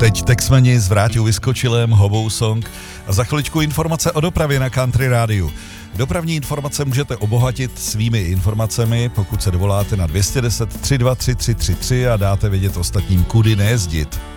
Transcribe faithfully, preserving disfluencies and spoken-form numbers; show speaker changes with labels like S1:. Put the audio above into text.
S1: Teď Texmeni s Vráťou Vyskočilem, Hovou Song a za chviličku informace o dopravě na Country Rádiu. Dopravní informace můžete obohatit svými informacemi, pokud se dovoláte na dvě deset tři dva tři tři tři tři a dáte vědět ostatním, kudy nejezdit.